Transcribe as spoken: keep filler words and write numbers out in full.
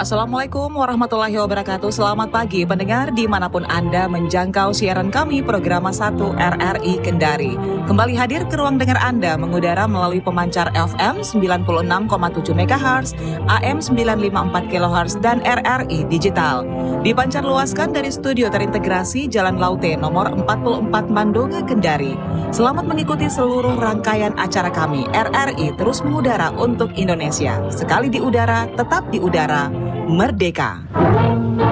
Assalamualaikum warahmatullahi wabarakatuh. Selamat pagi pendengar dimanapun Anda menjangkau siaran kami Programa satu R R I Kendari. Kembali hadir ke ruang dengar Anda mengudara melalui pemancar F M sembilan puluh enam koma tujuh megahertz, A M sembilan lima empat kilohertz, dan R R I Digital. Dipancar luaskan dari studio terintegrasi Jalan Laute nomor empat puluh empat Mandonga, Kendari. Selamat mengikuti seluruh rangkaian acara kami. R R I terus mengudara untuk Indonesia. Sekali di udara, tetap di udara. Merdeka!